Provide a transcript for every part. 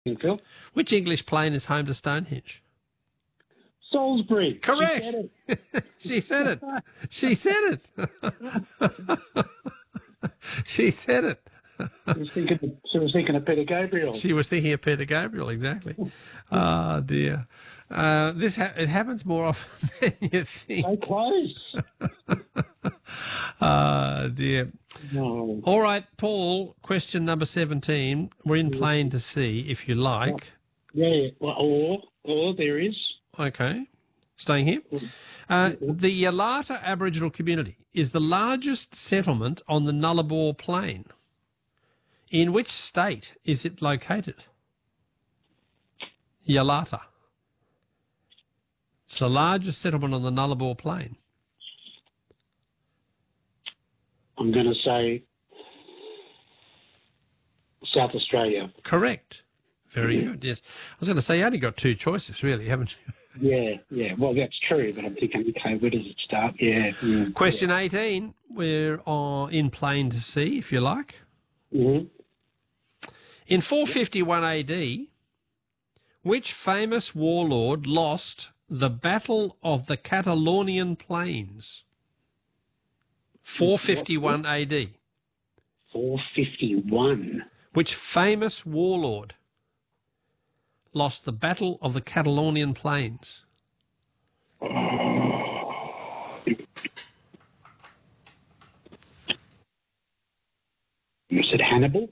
Phil. Which English plane is home to Stonehenge? Salisbury. Correct. She said it. She said it. She said it. She was thinking of Peter Gabriel. She was thinking of Peter Gabriel, exactly. Oh, dear. It happens more often than you think. So close. Dear. No. All right, Paul, question number 17. We're in Plain to See, if you like. Yeah, well, or there is. Okay. Staying here. The Yalata Aboriginal community is the largest settlement on the Nullarbor Plain. In which state is it located? Yalata. It's the largest settlement on the Nullarbor Plain. I'm going to say South Australia. Correct. Very good, yes. I was going to say you only got two choices, really, haven't you? Yeah. Well, that's true, but I'm thinking, okay, where does it start? Yeah. Question 18. We're in Plain to See, if you like. Mm-hmm. In 451 AD, which famous warlord lost the Battle of the Catalonian Plains? 451 AD. 451. Which famous warlord lost the Battle of the Catalonian Plains? You said Hannibal?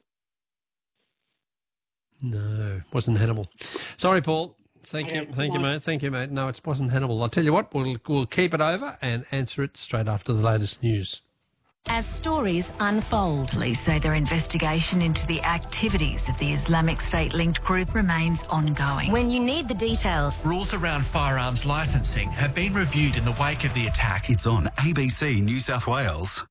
No, it wasn't Hannibal. Sorry, Paul. Thank you, mate. Thank you, mate. No, it wasn't Hannibal. I'll tell you what, we'll keep it over and answer it straight after the latest news. As stories unfold, Police say their investigation into the activities of the Islamic State-linked group remains ongoing. when you need the details, Rules around firearms licensing have been reviewed in the wake of the attack. It's on ABC New South Wales.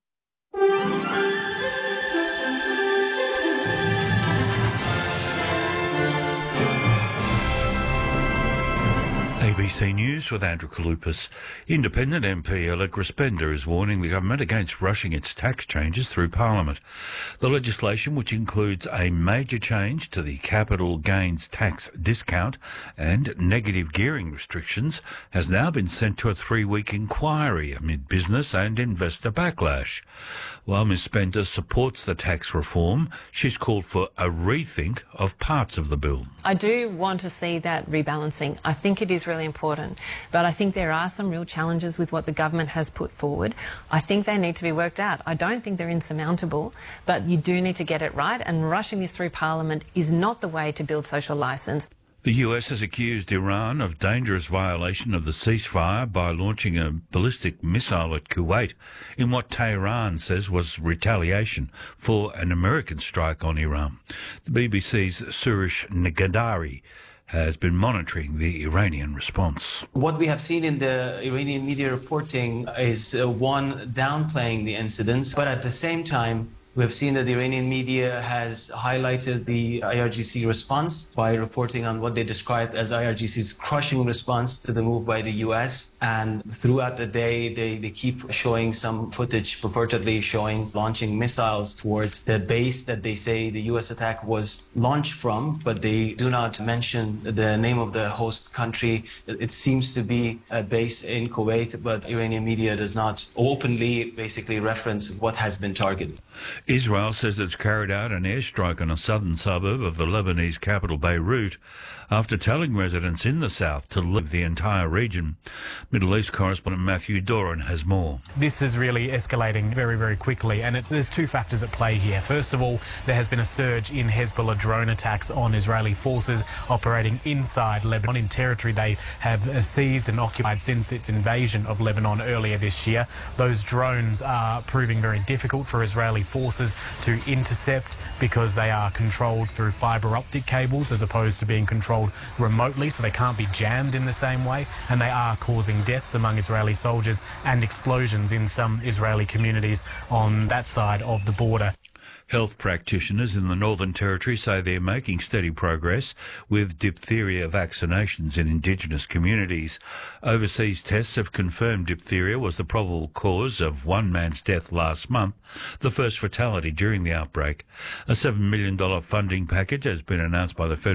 ABC News with Andrew Kalupas. Independent MP Allegra Spender is warning the government against rushing its tax changes through Parliament. The legislation, which includes a major change to the capital gains tax discount and negative gearing restrictions, has now been sent to a 3-week inquiry amid business and investor backlash. While Ms Spender supports the tax reform, she's called for a rethink of parts of the bill. I do want to see that rebalancing. I think it is really important, but I think there are some real challenges with what the government has put forward. I think they need to be worked out. I don't think they're insurmountable, but you do need to get it right, and rushing this through Parliament is not the way to build social licence. The US has accused Iran of dangerous violation of the ceasefire by launching a ballistic missile at Kuwait in what Tehran says was retaliation for an American strike on Iran. The BBC's Suresh Nagadari has been monitoring the Iranian response. What we have seen in the Iranian media reporting is one, downplaying the incidents, but at the same time, we have seen that the Iranian media has highlighted the IRGC response by reporting on what they described as IRGC's crushing response to the move by the US. And throughout the day, they keep showing some footage purportedly showing launching missiles towards the base that they say the US attack was launched from, but they do not mention the name of the host country. It seems to be a base in Kuwait, but Iranian media does not openly basically reference what has been targeted. Israel says it's carried out an airstrike on a southern suburb of the Lebanese capital Beirut after telling residents in the south to leave the entire region. Middle East correspondent Matthew Doran has more. This is really escalating very, very quickly, and there's two factors at play here. First of all, there has been a surge in Hezbollah drone attacks on Israeli forces operating inside Lebanon, in territory they have seized and occupied since its invasion of Lebanon earlier this year. Those drones are proving very difficult for Israeli forces to intercept because they are controlled through fibre optic cables as opposed to being controlled remotely, so they can't be jammed in the same way, and they are causing deaths among Israeli soldiers and explosions in some Israeli communities on that side of the border. Health practitioners in the Northern Territory say they're making steady progress with diphtheria vaccinations in Indigenous communities. Overseas tests have confirmed diphtheria was the probable cause of one man's death last month, the first fatality during the outbreak. A $7 million funding package has been announced by the Federal